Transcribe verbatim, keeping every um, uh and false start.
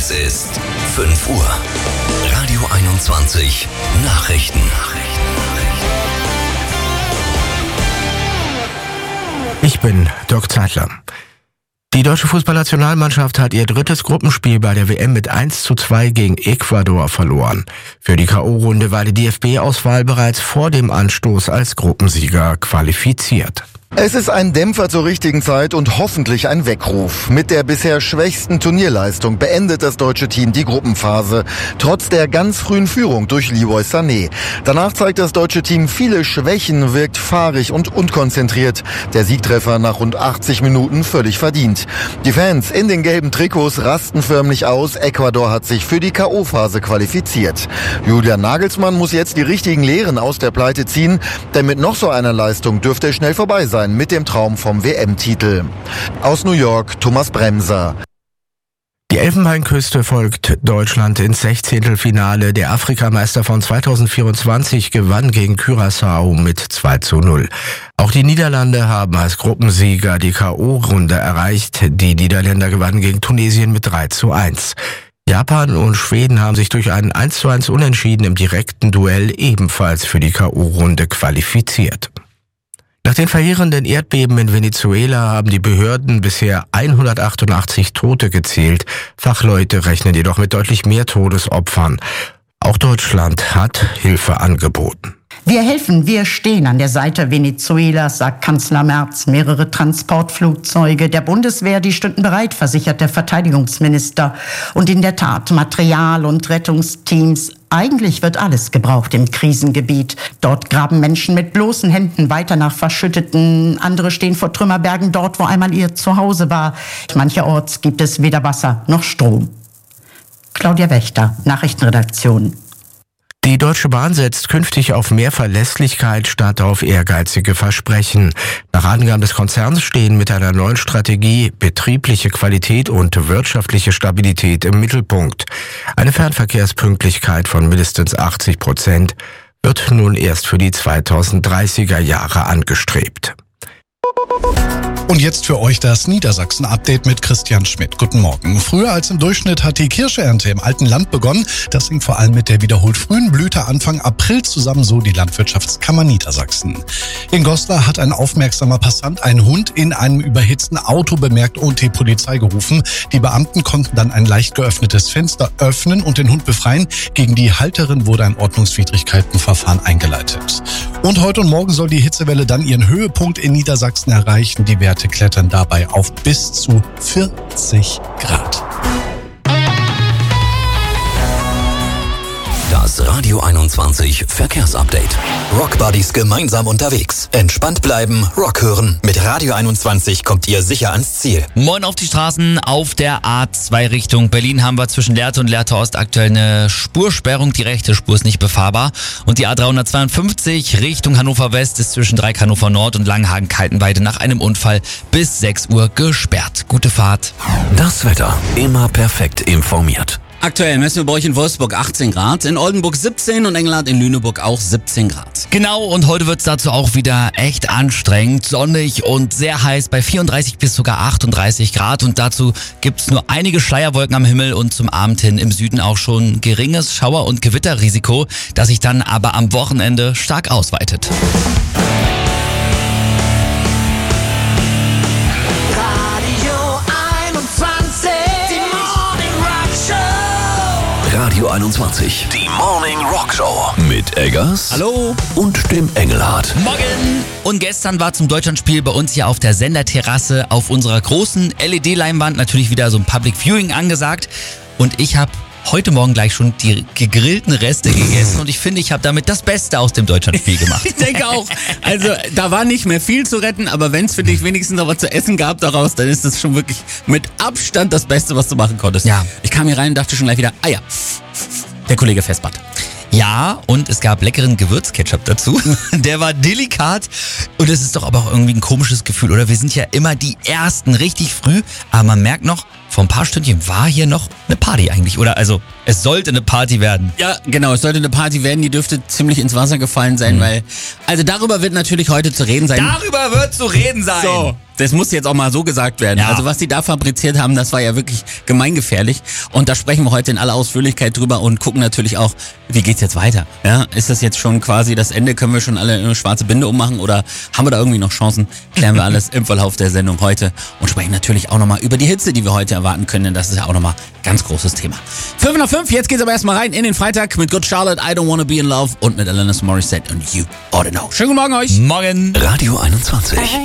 Es ist fünf Uhr. Radio einundzwanzig Nachrichten. Ich bin Dirk Zeitler. Die deutsche Fußballnationalmannschaft hat ihr drittes Gruppenspiel bei der W M mit eins zu zwei gegen Ecuador verloren. Für die K O-Runde war die D F B-Auswahl bereits vor dem Anstoß als Gruppensieger qualifiziert. Es ist ein Dämpfer zur richtigen Zeit und hoffentlich ein Weckruf. Mit der bisher schwächsten Turnierleistung beendet das deutsche Team die Gruppenphase, trotz der ganz frühen Führung durch Leroy Sané. Danach zeigt das deutsche Team viele Schwächen, wirkt fahrig und unkonzentriert. Der Siegtreffer nach rund achtzig Minuten völlig verdient. Die Fans in den gelben Trikots rasten förmlich aus. Ecuador hat sich für die K O-Phase qualifiziert. Julian Nagelsmann muss jetzt die richtigen Lehren aus der Pleite ziehen, denn mit noch so einer Leistung dürfte es schnell vorbei sein mit dem Traum vom W M-Titel. Aus New York, Thomas Bremser. Die Elfenbeinküste folgt Deutschland ins Sechzehntelfinale. Der Afrikameister von zweitausendvierundzwanzig gewann gegen Curaçao mit zwei zu null. Auch die Niederlande haben als Gruppensieger die K O-Runde erreicht. Die Niederländer gewannen gegen Tunesien mit drei zu eins. Japan und Schweden haben sich durch einen eins zu eins Unentschieden im direkten Duell ebenfalls für die K O-Runde qualifiziert. Nach den verheerenden Erdbeben in Venezuela haben die Behörden bisher hundertachtundachtzig Tote gezählt. Fachleute rechnen jedoch mit deutlich mehr Todesopfern. Auch Deutschland hat Hilfe angeboten. Wir helfen, wir stehen an der Seite Venezuelas, sagt Kanzler Merz. Mehrere Transportflugzeuge der Bundeswehr, die stünden bereit, versichert der Verteidigungsminister. Und in der Tat, Material und Rettungsteams. Eigentlich wird alles gebraucht im Krisengebiet. Dort graben Menschen mit bloßen Händen weiter nach Verschütteten. Andere stehen vor Trümmerbergen dort, wo einmal ihr Zuhause war. Mancherorts gibt es weder Wasser noch Strom. Claudia Wächter, Nachrichtenredaktion. Die Deutsche Bahn setzt künftig auf mehr Verlässlichkeit statt auf ehrgeizige Versprechen. Nach Angaben des Konzerns stehen mit einer neuen Strategie betriebliche Qualität und wirtschaftliche Stabilität im Mittelpunkt. Eine Fernverkehrspünktlichkeit von mindestens achtzig Prozent wird nun erst für die zweitausenddreißiger Jahre angestrebt. Und jetzt für euch das Niedersachsen-Update mit Christian Schmidt. Guten Morgen. Früher als im Durchschnitt hat die Kirschernte im alten Land begonnen. Das hängt vor allem mit der wiederholt frühen Blüte Anfang April zusammen, so die Landwirtschaftskammer Niedersachsen. In Goslar hat ein aufmerksamer Passant einen Hund in einem überhitzten Auto bemerkt und die Polizei gerufen. Die Beamten konnten dann ein leicht geöffnetes Fenster öffnen und den Hund befreien. Gegen die Halterin wurde ein Ordnungswidrigkeitenverfahren eingeleitet. Und heute und morgen soll die Hitzewelle dann ihren Höhepunkt in Niedersachsen erreichen. Die Werte klettern dabei auf bis zu vierzig Grad. Das Radio einundzwanzig Verkehrsupdate. Rock Buddies gemeinsam unterwegs. Entspannt bleiben, Rock hören. Mit Radio einundzwanzig kommt ihr sicher ans Ziel. Moin auf die Straßen. Auf der A zwei Richtung Berlin haben wir zwischen Lehrte und Lehrte Ost aktuell eine Spursperrung. Die rechte Spur ist nicht befahrbar. Und die A dreihundertzweiundfünfzig Richtung Hannover West ist zwischen Dreieck Hannover Nord und Langenhagen-Kaltenweide nach einem Unfall bis sechs Uhr gesperrt. Gute Fahrt. Das Wetter immer perfekt informiert. Aktuell messen wir bei euch in Wolfsburg achtzehn Grad, in Oldenburg siebzehn und Engelhardt in Lüneburg auch siebzehn Grad. Genau, und heute wird's dazu auch wieder echt anstrengend, sonnig und sehr heiß bei vierunddreißig bis sogar achtunddreißig Grad. Und dazu gibt's nur einige Schleierwolken am Himmel und zum Abend hin im Süden auch schon geringes Schauer- und Gewitterrisiko, das sich dann aber am Wochenende stark ausweitet. Radio einundzwanzig, die Morning Rock Show mit Eggers. Hallo. Und dem Engelhardt. Morgen. Und gestern war zum Deutschlandspiel bei uns hier auf der Senderterrasse auf unserer großen L E D-Leinwand natürlich wieder so ein Public Viewing angesagt. Und ich habe heute Morgen gleich schon die gegrillten Reste gegessen und ich finde, ich habe damit das Beste aus dem Deutschlandspiel gemacht. Ich denke auch. Also da war nicht mehr viel zu retten, aber wenn es für dich wenigstens noch was zu essen gab daraus, dann ist das schon wirklich mit Abstand das Beste, was du machen konntest. Ja. Ich kam hier rein und dachte schon gleich wieder, ah ja, der Kollege Vespat. Ja, und es gab leckeren Gewürzketchup dazu. Der war delikat und es ist doch aber auch irgendwie ein komisches Gefühl, oder? Wir sind ja immer die Ersten, richtig früh, aber man merkt noch, vor ein paar Stündchen war hier noch eine Party eigentlich, oder? Also, es sollte eine Party werden. Ja, genau, es sollte eine Party werden, die dürfte ziemlich ins Wasser gefallen sein, mhm. weil, also darüber wird natürlich heute zu reden sein. Darüber wird zu reden sein. So, das muss jetzt auch mal so gesagt werden. Ja. Also was die da fabriziert haben, das war ja wirklich gemeingefährlich. Und da sprechen wir heute in aller Ausführlichkeit drüber und gucken natürlich auch, wie geht's jetzt weiter? Ja, ist das jetzt schon quasi das Ende? Können wir schon alle eine schwarze Binde ummachen oder haben wir da irgendwie noch Chancen? Klären wir alles im Verlauf der Sendung heute und sprechen natürlich auch nochmal über die Hitze, die wir heute erwarten können, denn das ist ja auch nochmal ein ganz großes Thema. fünf nach fünf, jetzt geht's aber erstmal rein in den Freitag mit Good Charlotte, I Don't Wanna Be in Love und mit Alanis Morissette und You Oughta Know. Schönen guten Morgen euch. Morgen. Radio einundzwanzig.